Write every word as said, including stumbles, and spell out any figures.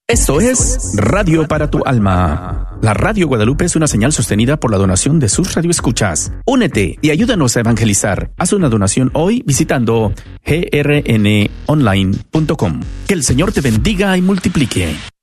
Esto es Radio para tu Alma. La Radio Guadalupe es una señal sostenida por la donación de sus radioescuchas. Únete y ayúdanos a evangelizar. Haz una donación hoy visitando g r n online punto com. Que el Señor te bendiga y multiplique.